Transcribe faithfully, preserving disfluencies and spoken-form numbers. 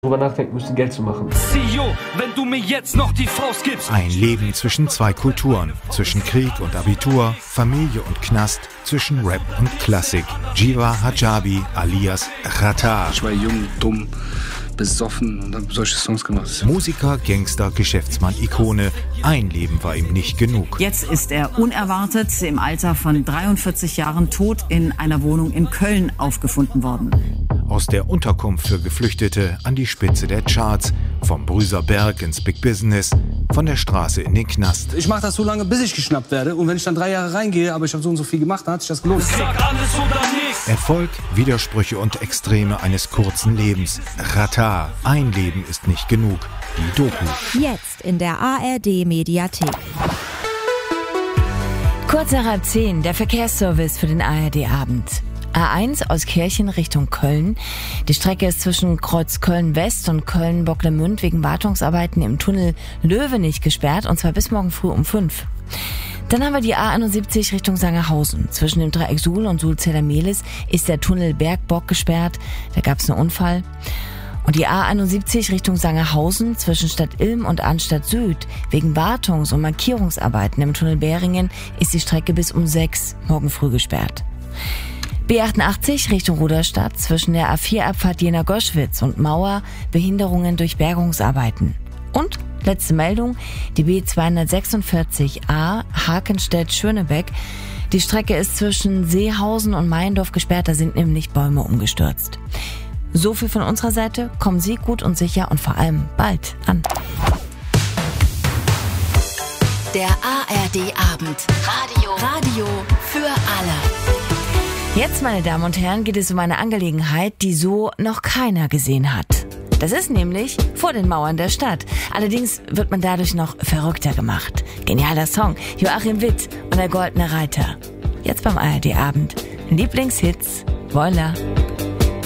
drüber nachdenken müssen, Geld zu machen. C E O, wenn du mir jetzt noch die Faust gibst. Ein Leben zwischen zwei Kulturen, zwischen Krieg und Abitur, Familie und Knast, zwischen Rap und Klassik. Jiva Hijabi alias Xatar. Ich war jung, dumm, besoffen und habe solche Songs gemacht. Musiker, Gangster, Geschäftsmann, Ikone. Ein Leben war ihm nicht genug. Jetzt ist er unerwartet im Alter von dreiundvierzig Jahren tot in einer Wohnung in Köln aufgefunden worden. Aus der Unterkunft für Geflüchtete an die Spitze der Charts, vom Brüser Berg ins Big Business, von der Straße in den Knast. Ich mache das so lange, bis ich geschnappt werde. Und wenn ich dann drei Jahre reingehe, aber ich habe so und so viel gemacht, dann hat sich das gelohnt. Sag alles oder nichts. Erfolg, Widersprüche und Extreme eines kurzen Lebens. Xatar, ein Leben ist nicht genug. Die Doku. Jetzt in der A R D-Mediathek. Kurz nach halb zehn, der Verkehrsservice für den A R D-Abend. A eins aus Kirchen Richtung Köln. Die Strecke ist zwischen Kreuz Köln-West und Köln-Bocklemünd wegen Wartungsarbeiten im Tunnel Löwenich gesperrt, und zwar bis morgen früh um fünf. Dann haben wir die A einundsiebzig Richtung Sangerhausen. Zwischen dem Dreieck Suhl und Suhl-Zella-Mehlis ist der Tunnel Bergbock gesperrt. Da gab es einen Unfall. Und die A einundsiebzig Richtung Sangerhausen zwischen Stadt Ilm und Arnstadt Süd wegen Wartungs- und Markierungsarbeiten im Tunnel Bäringen ist die Strecke bis um sechs morgen früh gesperrt. B achtundachtzig Richtung Ruderstadt zwischen der A vier Abfahrt Jena-Goschwitz und Mauer Behinderungen durch Bergungsarbeiten. Und letzte Meldung, die B zweihundertsechsundvierzig A Hakenstedt-Schönebeck. Die Strecke ist zwischen Seehausen und Meiendorf gesperrt, da sind nämlich Bäume umgestürzt. So viel von unserer Seite, kommen Sie gut und sicher und vor allem bald an. Der A R D-Abend. Radio. Radio für alle. Jetzt, meine Damen und Herren, geht es um eine Angelegenheit, die so noch keiner gesehen hat. Das ist nämlich vor den Mauern der Stadt. Allerdings wird man dadurch noch verrückter gemacht. Genialer Song, Joachim Witt und der Goldene Reiter. Jetzt beim A R D-Abend. Lieblingshits, Voila.